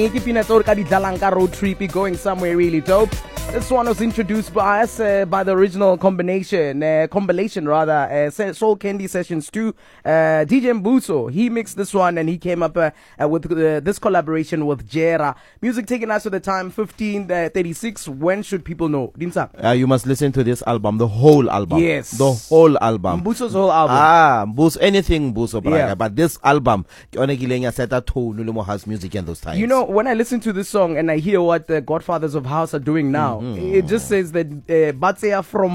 Road trip going somewhere really dope. This one was introduced by us by the original compilation rather, Soul Candy Sessions 2. DJ Mbuso, he mixed this one and he came up with this collaboration with Jera. Music taking us to the time 15:36. When should people know? Dinsa? You must listen to this album, the whole album. Yes. The whole album. Mbuso's whole album. Mbuso, anything Mbuso, Yeah. But this album, set a tone, house music in those times. You know, when I listen to this song and I hear what the Godfathers of House are doing now, it just says that Batsea from